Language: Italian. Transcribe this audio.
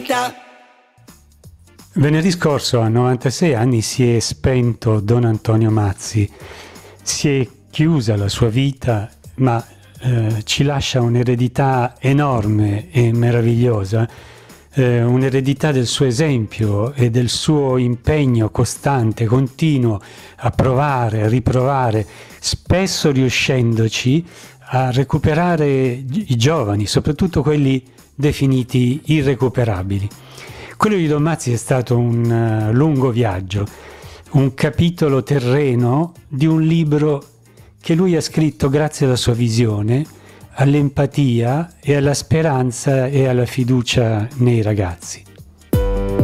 Venerdì scorso, a 96 anni, si è spento Don Antonio Mazzi. Si è chiusa la sua vita, ma ci lascia un'eredità enorme e meravigliosa, un'eredità del suo esempio e del suo impegno costante, continuo a provare, a riprovare, spesso riuscendoci a recuperare i giovani, soprattutto quelli definiti irrecuperabili. Quello di Don Mazzi è stato un lungo viaggio, un capitolo terreno di un libro che lui ha scritto grazie alla sua visione, all'empatia e alla speranza e alla fiducia nei ragazzi.